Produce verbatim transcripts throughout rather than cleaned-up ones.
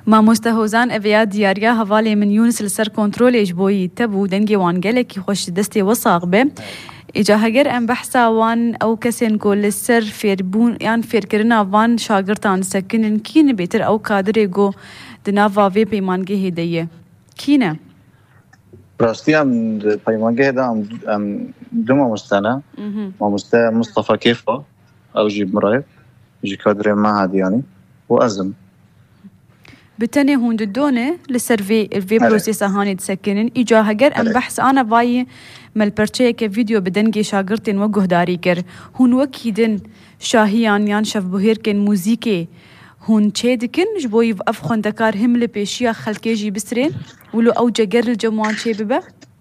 مامۆستا هۆزان ئەڤەیە دیاریا هەواڵێ من یونس لەسەر کۆنترۆلێش بۆی تەبوو دەنگی وانگەلێکی خۆش دەستێ وەساق بێ ئیجا هەگەر ئەم بەحسا وان ئەو کەسێن گۆ لەسەر فێربوون یان فێرکردنا وان شاگرتان سەکنن کینە بێتر ئەو کادرێ گۆ دناڤا vê پەیمانگە هێدەیە کینە؟ ڕاستی ئەم پەیمانگەهێدا ئەم دوو مامۆستانە مامۆستا مستەفا کێفا ئەو ژی بمڕێ ژی کادرێ مەهادیانی و ئەزم بتنێ هونددۆنێ لەسەر vê پرۆسێسا هانێ دسەکنن ئیجا هەگەر ئەم بەحس ئانە ڤایە مەلپەرچەیەکە ڤیدیۆ بدەنگێ شاگرتێن وە گوهداری کرد هون وەکی دن شاهیان یان شەفبوهێرکێن موزیکێ هون چێ دکن ji بۆ ئەف خوێندەکار هەم لە پێشیە خەڵکێژی بسرێن ولو ئەو جەگەر لە جەموان چێ ببە؟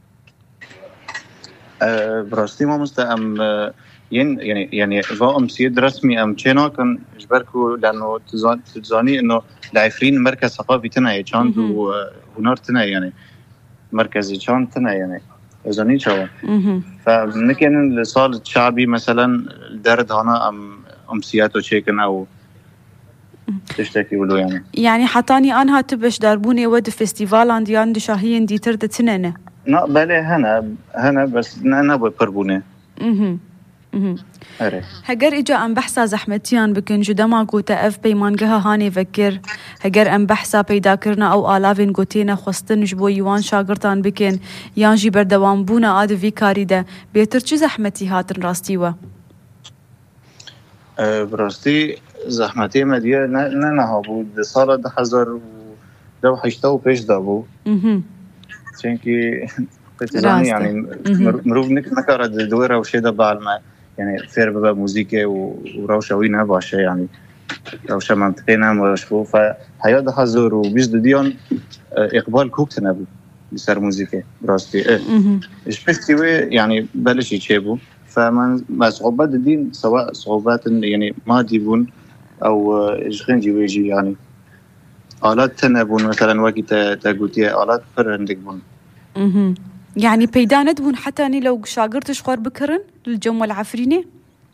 بڕاستی مامۆستا ئەم يعني يعني فاهم سيد رسمي ام تشينا كان جبركو لانه تزاني انه العفرين مركز ثقافي تنا كان ونار تنا يعني مركزي كان تنا يعني زاني شو فممكن الصال الشعبي مثلا درد هنا ام امسيات وشيكن او تشتكي ولو يعني يعني حطاني انها تبش داربوني ود فيستيفال عند ياند شاهين دي ترد تننه لا بله هنا هنا بس انا بقربونه اها هەگەر ئیجا ئەم بەحسا زەحمەتیان بکن ji dema gote ev peymangeha hanê vekir heger em behsa peydakirina ew alavên gotê nexwestin ji bo wan şagirtan bikin yan jî berdewambûna a di vî karî de bêtir çi zehmetî hatin rastî we? bi rastî zehmetê me diye ne nehabû di sala di hezar û dew heşta û pêş de bû çenkî qetizanî yani mirov nekare di wê rewşê de bielme يعني فير بقى موسيقى وروشة وينها باشا يعني روشة منطقينا مرشفو فهيدا حزور وبيجد ديون إقبال كوكتنا بو بسر موسيقى براستي إيه إيش بشتوي يعني بلش يتشابو فمن صعوبات الدين سواء صعوبات يعني مادي بون أو إشغين جيويجي يعني آلات تنبون مثلا وقت تاقوتية آلات فرهندك بون يعني پیدا ندبون حتى اني لو شاگرتش خوار بکرن للجو العفريني؟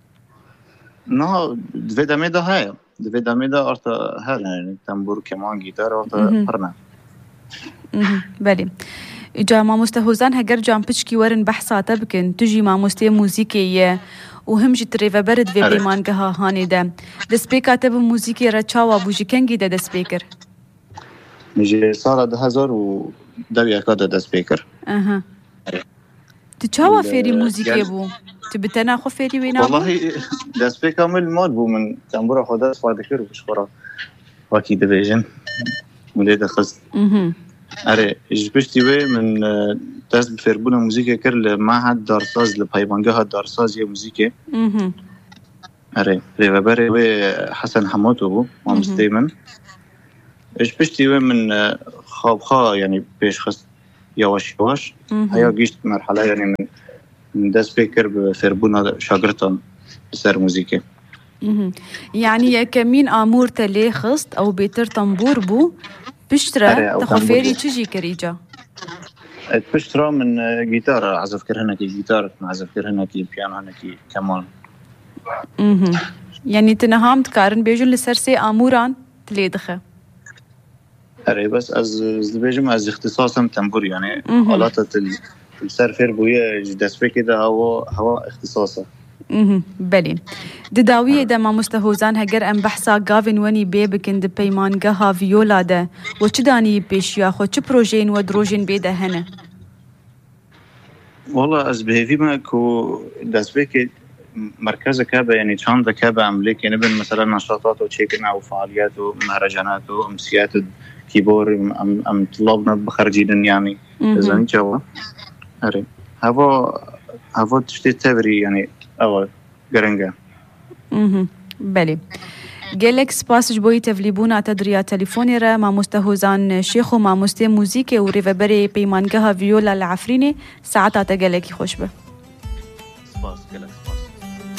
نه دویدا میدا های دویدا میدا ارتا هل يعني تنبور كمان گیتار ارتا پرنا بله اجا مامۆستا هۆزان هەگەر جام پچکی وەرن بەحساتە بکن توژی مامۆستێ موزیکێیە و هەمژی ترێڤەبەرت vê پەیمانگەها هانێدا دەستپێکاتە بە موزیکێ رە چاوا بوژی کەنگی دە دەستپێ کرد؟ میجێ ساڵە ده هەزار و دەویەکە دە دەستپێ کرد اها تو چاوا فێری موزیکێ بوو؟ تو بتەنا خۆ فێری وێ نابوو؟ والله دەستپێ کامل مال بوو من تەنبورە خۆ دەستفادە کرد بشخۆڕە وەکی دەبێژن ولێ دەخست ئەرێ ji piştî wê min dest bi fêrbûna mûzîkê kir li Mehed Darsaz li peymangeha Darsazê mûzîkê ئەرێ rêveberê wê Hesen Hemato bû mamosteyê min ji piştî wê min xabxa yani pêşxist yavaş yavaş heya gîşt merhele yani min min dest pê kir bi fêrbûna şagirtan li ser mûzîkê يعني يكمين آمور تلي خست أو بيتر تنبور بو بشترا تخفيري تجي كريجا بشترا من جيتار عزف كرهنكي جيتار عزف كرهنكي بيانو هنكي كمان يعني تنهام تكارن بيجون لسرسي آموران تلي دخه أري بس از بيجم از اختصاصم تنبور يعني آلات السر فير بويا دست كده هو هو اختصاصه بله دداویه ده مامۆستا هۆزان هەگەر ئەم بەحسا گاڤین وەنی بێ بکن د پەیمانگەها ڤیۆلا ده و چ دانی پێشیا خۆ چ پرۆژین و درۆژین بێدە هەنە؟ والله از بهيفي ما كو دسبيك مركز كابا يعني شان كابا عمليك يعني بين مثلا نشاطات وتشيكن او فعاليات ومهرجانات وامسيات كيبور ام ام طلابنا بخرجين يعني زين جوا اري هذا هذا تشتي تبري يعني أول جرنجا. اها بله. گلک سپاس جبوی تفلیبونا تدریا تلفونی را مامۆستا هۆزان شێخ و مامۆستێ موزیکێ و ڕێڤەبەرێ پەیمانگەها ڤیۆلا لە عەفرینێ سەعاتاتە گەلێکی خۆش بە. سپاس گەلک.